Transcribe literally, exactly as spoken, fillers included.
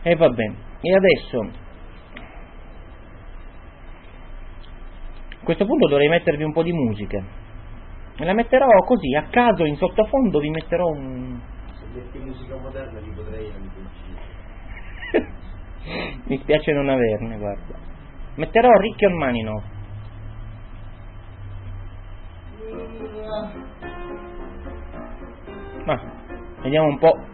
E va bene. E adesso, a questo punto dovrei mettervi un po' di musica. Me la metterò così, a caso, in sottofondo vi metterò un... Se metti musica moderna li potrei anche uccidere. Mi spiace non averne, guarda. Metterò Ricky Ormanino. Ma, vediamo un po'.